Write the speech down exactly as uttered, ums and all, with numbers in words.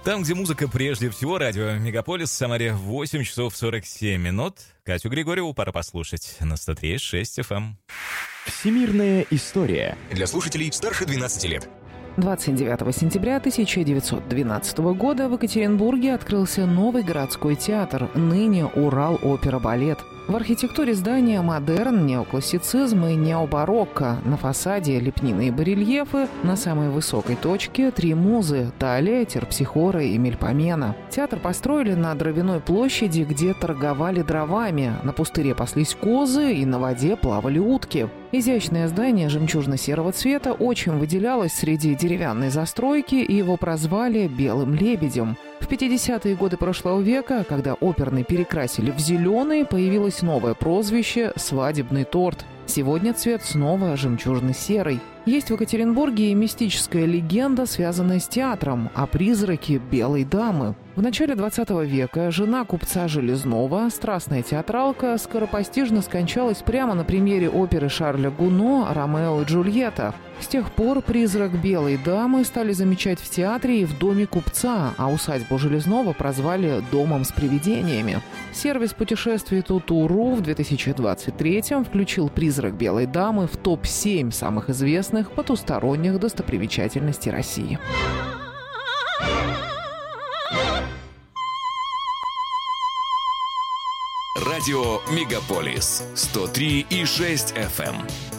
Там, где музыка прежде всего, радио «Мегаполис», в Самаре восемь часов сорок семь минут. Катю Григорьеву пора послушать на сто три и шесть эф эм. Всемирная история. Для слушателей старше двенадцати лет. двадцать девятого сентября тысяча девятьсот двенадцатого года в Екатеринбурге открылся новый городской театр, ныне Урал-опера-балет. В архитектуре здания модерн, неоклассицизм и необарокко. На фасаде лепнины и барельефы, на самой высокой точке три музы – Талия, Терпсихора и Мельпомена. Театр построили на Дровяной площади, где торговали дровами. На пустыре паслись козы и на воде плавали утки. Изящное здание жемчужно-серого цвета очень выделялось среди деревянной застройки, и его прозвали «Белым лебедем». В пятидесятые годы прошлого века, когда оперный перекрасили в зеленый, появилось новое прозвище «Свадебный торт». Сегодня цвет снова жемчужно-серый. Есть в Екатеринбурге и мистическая легенда, связанная с театром, о призраке Белой дамы. В начале двадцатого века жена купца Железного, страстная театралка, скоропостижно скончалась прямо на премьере оперы Шарля Гуно «Ромео и Джульетта». С тех пор призрак Белой дамы стали замечать в театре и в доме купца, а усадьбу Железного прозвали «домом с привидениями». Сервис путешествий Туту.ру в две тысячи двадцать третьем включил призрак Белой дамы в топ семь самых известных потусторонних достопримечательностей России. Радио «Мегаполис» сто три и шесть эф эм.